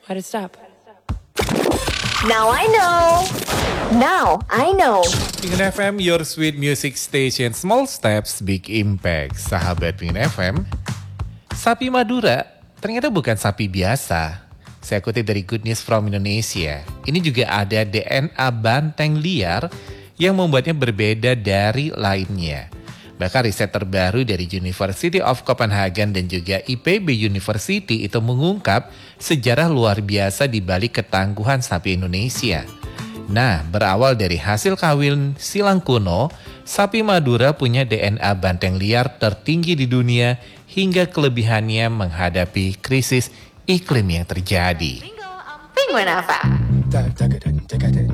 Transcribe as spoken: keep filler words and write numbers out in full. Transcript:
Why'd it stop? Now I know. Now I know. Pingin F M, your sweet music station. Small steps, big impact. Sahabat Pingin F M, sapi Madura ternyata bukan sapi biasa. Saya kutip dari Good News from Indonesia. Ini juga ada D N A banteng liar yang membuatnya berbeda dari lainnya. Bahkan riset terbaru dari University of Copenhagen dan juga I P B University itu mengungkap sejarah luar biasa di balik ketangguhan sapi Indonesia. Nah, berawal dari hasil kawin silang kuno, sapi Madura punya D N A banteng liar tertinggi di dunia hingga kelebihannya menghadapi krisis iklim yang terjadi. Penguin F M.